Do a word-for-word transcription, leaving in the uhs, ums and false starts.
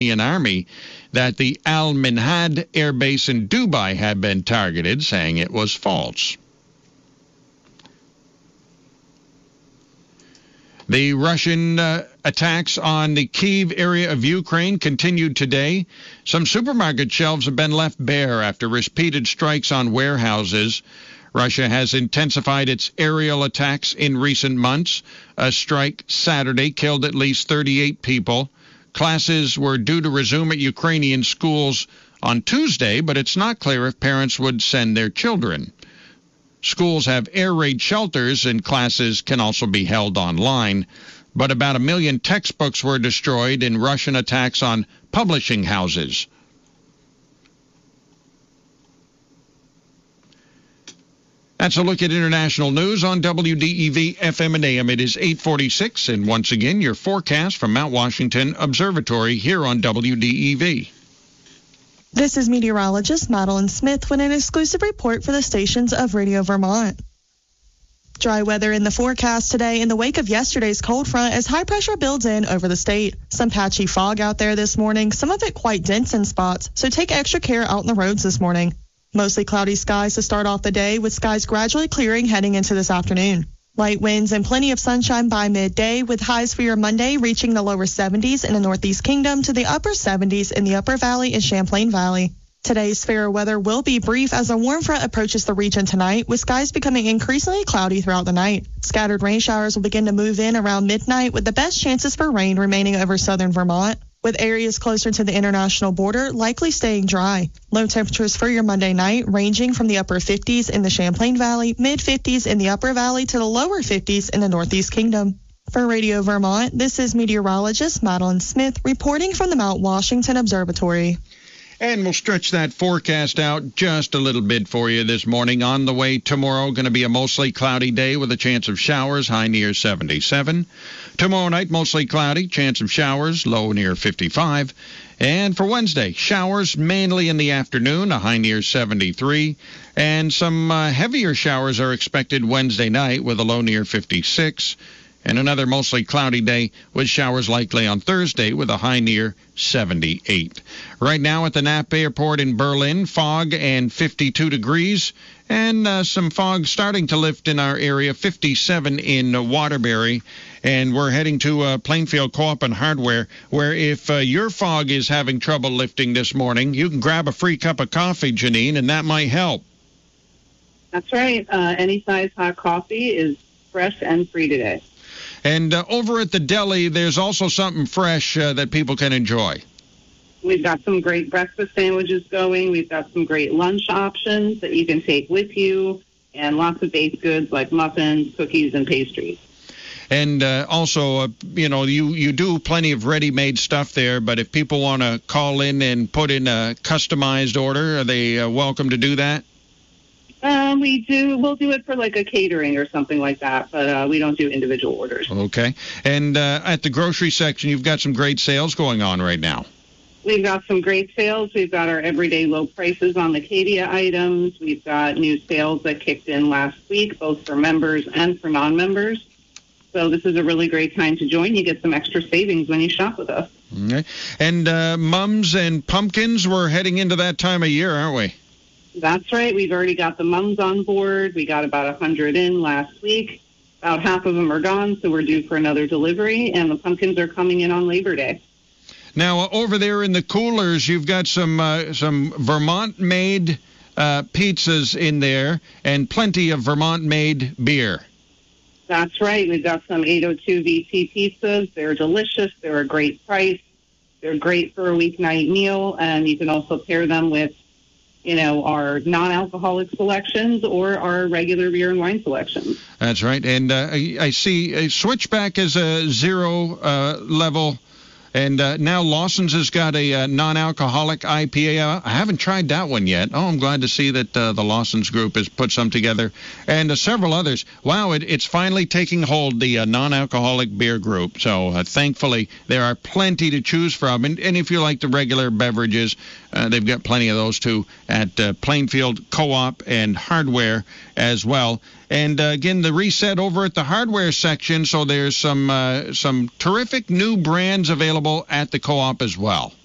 Army that the Al Minhad Air Base in Dubai had been targeted, saying it was false. The Russian uh, attacks on the Kyiv area of Ukraine continued today. Some supermarket shelves have been left bare after repeated strikes on warehouses. Russia has intensified its aerial attacks in recent months. A strike Saturday killed at least thirty-eight people. Classes were due to resume at Ukrainian schools on Tuesday, but it's not clear if parents would send their children. Schools have air raid shelters, and classes can also be held online. But about a million textbooks were destroyed in Russian attacks on publishing houses. That's a look at international news on W D E V F M and A M. It is eight forty-six, and once again, your forecast from Mount Washington Observatory here on W D E V. This is meteorologist Madeline Smith with an exclusive report for the stations of Radio Vermont. Dry weather in the forecast today in the wake of yesterday's cold front as high pressure builds in over the state. Some patchy fog out there this morning, some of it quite dense in spots, so take extra care out on the roads this morning. Mostly cloudy skies to start off the day, with skies gradually clearing heading into this afternoon. Light winds and plenty of sunshine by midday, with highs for your Monday reaching the lower seventies in the Northeast Kingdom to the upper seventies in the Upper Valley and Champlain Valley. Today's fair weather will be brief as a warm front approaches the region tonight, with skies becoming increasingly cloudy throughout the night. Scattered rain showers will begin to move in around midnight, with the best chances for rain remaining over southern Vermont, with areas closer to the international border likely staying dry. Low temperatures for your Monday night ranging from the upper fifties in the Champlain Valley, mid-fifties in the Upper Valley to the lower fifties in the Northeast Kingdom. For Radio Vermont, this is meteorologist Madeline Smith reporting from the Mount Washington Observatory. And we'll stretch that forecast out just a little bit for you this morning. On the way tomorrow, going to be a mostly cloudy day with a chance of showers, high near seventy-seven. Tomorrow night, mostly cloudy, chance of showers, low near fifty-five. And for Wednesday, showers mainly in the afternoon, a high near seventy-three. And some uh, heavier showers are expected Wednesday night with a low near fifty-six. And another mostly cloudy day with showers likely on Thursday with a high near seventy-eight. Right now at the Knapp Airport in Berlin, fog and fifty-two degrees, and uh, some fog starting to lift in our area, fifty-seven in uh, Waterbury. And we're heading to uh, Plainfield Co-op and Hardware, where if uh, your fog is having trouble lifting this morning, you can grab a free cup of coffee, Janine, and that might help. That's right. Uh, any size hot coffee is fresh and free today. And uh, over at the deli, there's also something fresh uh, that people can enjoy. We've got some great breakfast sandwiches going. We've got some great lunch options that you can take with you, and lots of baked goods like muffins, cookies, and pastries. And uh, also, uh, you know, you, you do plenty of ready-made stuff there, but if people want to call in and put in a customized order, are they uh, welcome to do that? Um, we do. We'll do it for like a catering or something like that, but uh, we don't do individual orders. Okay. And uh, at the grocery section, you've got some great sales going on right now. We've got some great sales. We've got our everyday low prices on the Cadia items. We've got new sales that kicked in last week, both for members and for non-members. So this is a really great time to join. You get some extra savings when you shop with us. Okay. And uh, mums and pumpkins, we're heading into that time of year, aren't we? That's right. We've already got the mums on board. We got about one hundred in last week. About half of them are gone, so we're due for another delivery, and the pumpkins are coming in on Labor Day. Now, uh, over there in the coolers, you've got some uh, some Vermont-made uh, pizzas in there and plenty of Vermont-made beer. That's right. We've got some eight oh two V T pizzas. They're delicious. They're a great price. They're great for a weeknight meal, and you can also pair them with, you know, our non-alcoholic selections or our regular beer and wine selections. That's right. And uh, I, I see a Switchback is a zero uh, level. And uh, now Lawson's has got a uh, non-alcoholic I P A. I haven't tried that one yet. Oh, I'm glad to see that uh, the Lawson's group has put some together. And uh, several others. Wow, it, it's finally taking hold, the uh, non-alcoholic beer group. So uh, thankfully, there are plenty to choose from. And, and if you like the regular beverages, uh, they've got plenty of those, too, at uh, Plainfield Co-op and Hardware as well. And, uh, again, the reset over at the hardware section, so there's some uh, some terrific new brands available at the Co-op as well.